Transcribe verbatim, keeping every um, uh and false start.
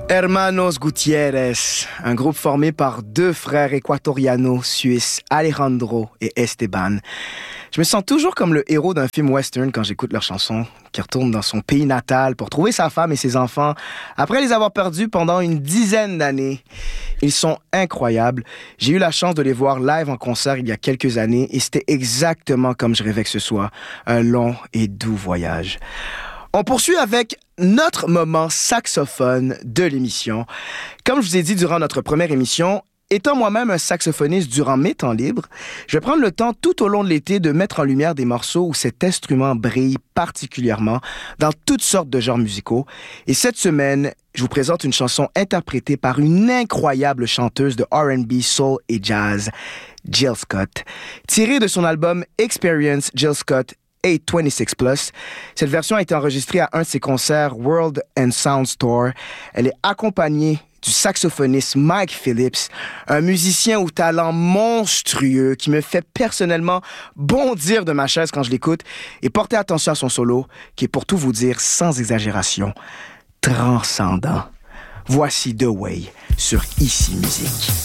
Hermanos Gutiérrez, un groupe formé par deux frères équatorianos suisses, Alejandro et Esteban. Je me sens toujours comme le héros d'un film western quand j'écoute leurs chansons, qui retourne dans son pays natal pour trouver sa femme et ses enfants après les avoir perdus pendant une dizaine d'années. Ils sont incroyables. J'ai eu la chance de les voir live en concert il y a quelques années et c'était exactement comme je rêvais que ce soit, un long et doux voyage. On poursuit avec notre moment saxophone de l'émission. Comme je vous ai dit durant notre première émission, étant moi-même un saxophoniste durant mes temps libres, je vais prendre le temps tout au long de l'été de mettre en lumière des morceaux où cet instrument brille particulièrement dans toutes sortes de genres musicaux. Et cette semaine, je vous présente une chanson interprétée par une incroyable chanteuse de R and B, soul et jazz, Jill Scott. Tirée de son album Experience, Jill Scott eight twenty-six plus. Cette version a été enregistrée à un de ses concerts World and Sound Tour. Elle est accompagnée du saxophoniste Mike Phillips, un musicien au talent monstrueux qui me fait personnellement bondir de ma chaise quand je l'écoute, et portez attention à son solo, qui est pour tout vous dire, sans exagération, transcendant. Voici The Way sur Ici Musique.